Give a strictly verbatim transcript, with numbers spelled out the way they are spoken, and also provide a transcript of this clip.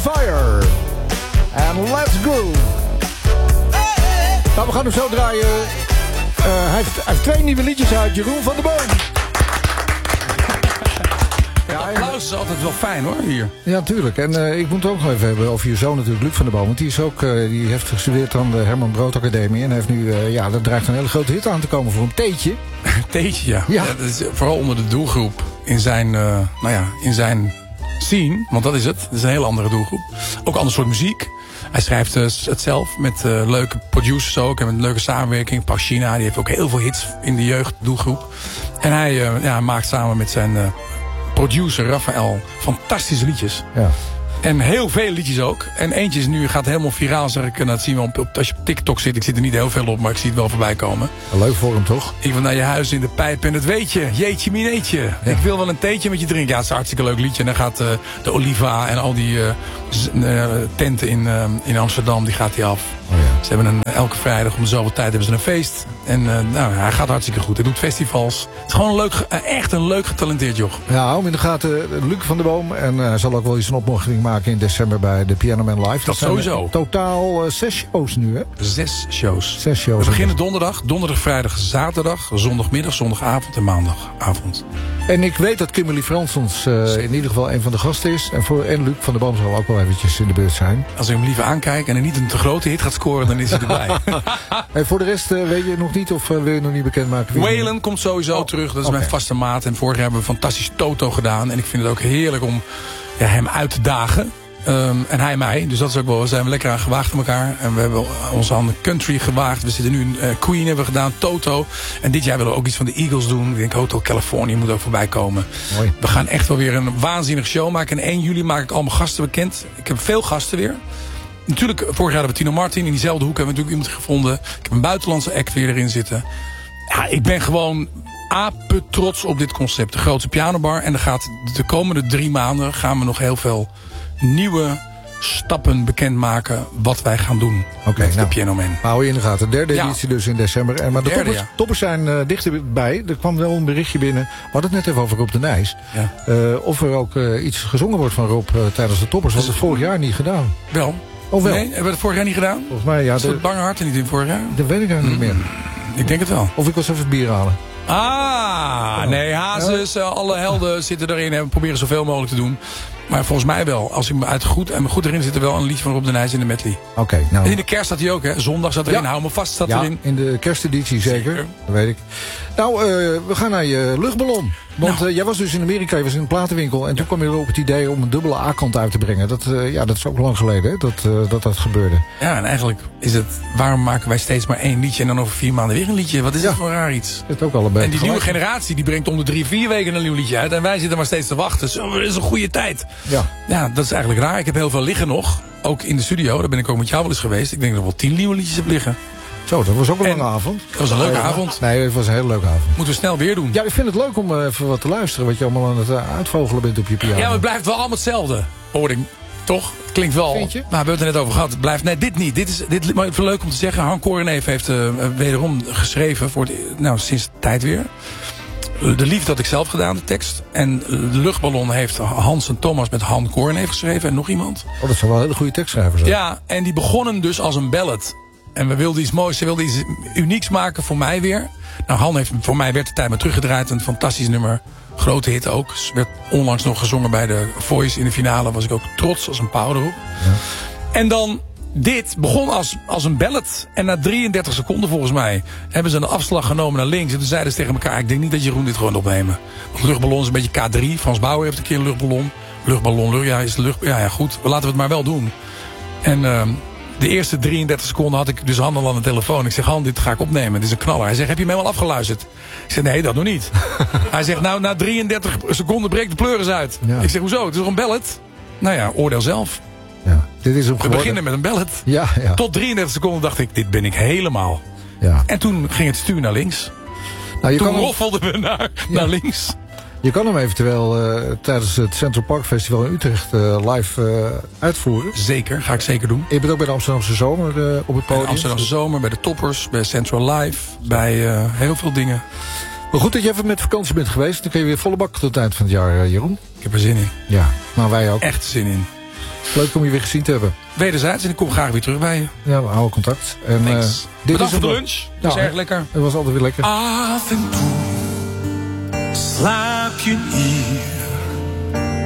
Fire. En Let's Groove. Nou, we gaan hem zo draaien. Uh, hij, heeft, hij heeft twee nieuwe liedjes uit. Jeroen van der Boom. Ja, applaus is altijd wel fijn hoor, hier. Ja, tuurlijk. En uh, ik moet het ook nog even hebben over je zoon natuurlijk, Luc van der Boom. Want die, is ook, uh, die heeft gestudeerd aan de Herman Brood Academie. En heeft nu, uh, ja, er dreigt een hele grote hit aan te komen voor een Teetje. Teetje, ja. Ja. Ja, dat is vooral onder de doelgroep in zijn, uh, nou ja, in zijn scene. Want dat is het. Dat is een heel andere doelgroep. Ook een ander soort muziek. Hij schrijft uh, het zelf met uh, leuke producers ook. En met een leuke samenwerking. Paul China, die heeft ook heel veel hits in de jeugddoelgroep. En hij uh, ja, maakt samen met zijn... Uh, producer Raphaël fantastische liedjes. Ja. En heel veel liedjes ook. En eentje is nu, gaat helemaal viraal, zeg ik. En dat zien we op, op, als je op TikTok zit. Ik zit er niet heel veel op, maar ik zie het wel voorbij komen. Leuk voor hem, toch? Ik wil naar je huis in de pijp en het weet je. Jeetje mineetje. Ja. Ik wil wel een theetje met je drinken. Ja, het is een hartstikke leuk liedje. En dan gaat uh, de Oliva en al die uh, z, uh, tenten in, uh, in Amsterdam, die gaat hij af. Oh ja. Ze hebben een, elke vrijdag om de zoveel tijd hebben ze een feest. En uh, nou, hij gaat hartstikke goed. Hij doet festivals. Het is gewoon een leuk, uh, echt een leuk getalenteerd joch. Ja, hou hem in de gaten. Luc van der Boom. En hij uh, zal ook wel eens een opmoddering maken in december bij de Piano Man Live. Dat, dat sowieso. Totaal uh, zes shows nu, hè? Zes shows. Zes shows. We beginnen donderdag, donderdag, vrijdag, zaterdag, zondagmiddag, zondagavond en maandagavond. En ik weet dat Kimberly Fransons uh, in ieder geval een van de gasten is. En, voor, en Luc van der Boom zal ook wel eventjes in de beurt zijn. Als ik hem liever aankijk en er niet een te grote hit gaat scoren, dan is hij erbij. En voor de rest uh, weet je nog niet of uh, wil je nog niet bekendmaken? Waylon komt sowieso oh, terug. Dat is okay. Mijn vaste maat. En vorig jaar hebben we fantastisch Toto gedaan. En ik vind het ook heerlijk om ja, hem uit te dagen. Um, en hij mij. Dus dat is ook wel, we zijn lekker aan gewaagd aan elkaar. En we hebben onze handen country gewaagd. We zitten nu in uh, Queen hebben we gedaan, Toto. En dit jaar willen we ook iets van de Eagles doen. Ik denk Hotel California moet ook voorbij komen. Mooi. We gaan echt wel weer een waanzinnig show maken. En één juli maak ik al mijn gasten bekend. Ik heb veel gasten weer. Natuurlijk, vorig jaar hadden we Tino Martin. In diezelfde hoek hebben we natuurlijk iemand gevonden. Ik heb een buitenlandse act weer erin zitten. Ja, ik ben gewoon ape trots op dit concept. De grootste pianobar. En er gaat de komende drie maanden gaan we nog heel veel nieuwe stappen bekendmaken wat wij gaan doen okay, met nou, de Piano Man. Hou je in de gaten. Derde ja. editie dus in december. En, maar de derde, toppers, ja. toppers zijn uh, dichterbij. Er kwam wel een berichtje binnen. We hadden het net even over Rob de Nijs. Ja. Uh, of er ook uh, iets gezongen wordt van Rob uh, tijdens de toppers. Dat is het vorig jaar niet gedaan. Wel. Oh, wel. Nee, hebben we het vorig jaar niet gedaan? Volgens mij ja. Is het Bange Hart er niet in vorig jaar? Dat weet ik eigenlijk mm, niet meer. Ik denk het wel. Of ik was even bier halen. Ah, oh. nee, Hazes, uh, alle helden zitten erin en we proberen zoveel mogelijk te doen. Maar volgens mij wel. Als ik me uit goed en me goed erin zit er wel een liedje van Rob de Nijs in de medley. Oké. Okay, nou. En in de kerst staat hij ook, hè? Zondag staat erin. Ja. Hou me vast, staat ja, erin. In de kersteditie zeker. zeker. Dat weet ik. Nou, uh, we gaan naar je luchtballon. Want nou. uh, jij was dus in Amerika, je was in een platenwinkel. En ja. toen kwam je er op het idee om een dubbele A-kant uit te brengen. Dat, uh, ja, dat is ook lang geleden, hè? Dat, uh, dat dat gebeurde. Ja, en eigenlijk is het, waarom maken wij steeds maar één liedje en dan over vier maanden weer een liedje? Wat is ja. dat voor raar iets? Het ook al een beetje en die gelijk. nieuwe generatie die brengt om de drie, vier weken een nieuw liedje uit. En wij zitten maar steeds te wachten. Zo, dat is een goede tijd. Ja. Ja, dat is eigenlijk raar. Ik heb heel veel liggen nog. Ook in de studio. Daar ben ik ook met jou wel eens geweest. Ik denk dat ik wel tien nieuwe liedjes heb liggen. Zo, dat was ook een en, lange avond. Dat was een leuke oh, avond. Nee, het was een hele leuke avond. Moeten we snel weer doen. Ja, ik vind het leuk om uh, even wat te luisteren. Wat je allemaal aan het uh, uitvogelen bent op je piano. Ja, maar het blijft wel allemaal hetzelfde. Hoor ik. Toch? Het klinkt wel. Vind je? Nou, we hebben het er net over gehad. Het blijft, nee, dit niet. Dit is, dit, maar het is leuk om te zeggen. Han Koreneef heeft uh, wederom geschreven. Voor het, nou, sinds de tijd weer. De Liefde had ik zelf gedaan, de tekst. En de Luchtballon heeft Hans en Thomas met Han Koreneef geschreven. En nog iemand. Oh, dat zijn wel hele goede tekstschrijvers. Hè? Ja, en die begonnen dus als een ballad. En we wilden iets moois, ze wilden iets unieks maken voor mij weer. Nou, Han heeft, voor mij werd de tijd maar teruggedraaid. Een fantastisch nummer. Grote hit ook. Werd onlangs nog gezongen bij de Voice in de finale. Was ik ook trots als een pauw erop. Ja. En dan, dit begon als, als een ballad. En na drieëndertig seconden volgens mij hebben ze een afslag genomen naar links. En toen zeiden ze tegen elkaar, ik denk niet dat Jeroen dit gewoon opnemen. Want luchtballon is een beetje K drie. Frans Bauer heeft een keer een luchtballon. Luchtballon, ja, is de lucht, ja, ja goed. Laten we het maar wel doen. En uh, de eerste drieëndertig seconden had ik dus Han al aan de telefoon. Ik zeg, Han, dit ga ik opnemen. Dit is een knaller. Hij zegt, heb je hem helemaal afgeluisterd? Ik zeg, nee, dat nog niet. Hij zegt, nou, na drieëndertig seconden breekt de pleuris uit. Ja. Ik zeg, hoezo? Het is toch een ballad? Nou ja, oordeel zelf. Ja, dit is hem we geworden. beginnen met een ballad. Ja, ja. Tot drieëndertig seconden dacht ik, dit ben ik helemaal. Ja. En toen ging het stuur naar links. Nou, je toen kan roffelden we naar, ja. naar links. Je kan hem eventueel uh, tijdens het Central Park Festival in Utrecht uh, live uh, uitvoeren. Zeker, ga ik zeker doen. Je bent ook bij de Amsterdamse Zomer uh, op het podium. De Amsterdamse Zomer, bij de Toppers, bij Central Live, bij uh, heel veel dingen. Maar goed dat je even met vakantie bent geweest. Dan kun je weer volle bak tot het eind van het jaar, uh, Jeroen. Ik heb er zin in. Ja, nou wij ook. Echt zin in. Leuk om je weer gezien te hebben. Wederzijds en ik kom graag weer terug bij je. Ja, we houden contact. En, uh, dit Bedankt is voor de wel... lunch. Dat is ja, erg lekker. Het was altijd weer lekker. Af en toe slaap je niet.